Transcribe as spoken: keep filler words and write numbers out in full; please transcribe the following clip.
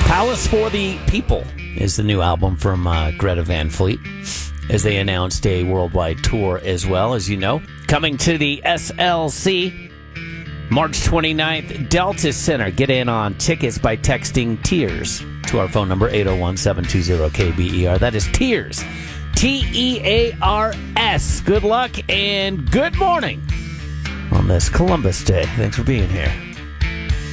Palace for the People is the new album from uh, Greta Van Fleet, as they announced a worldwide tour as well, as you know. Coming to the S L C, March twenty-ninth, Delta Center. Get in on tickets by texting TEARS to our phone number, eight oh one, seven two zero, K B E R. That is TEARS. T E A R S. Good luck and good morning on this Columbus Day. Thanks for being here.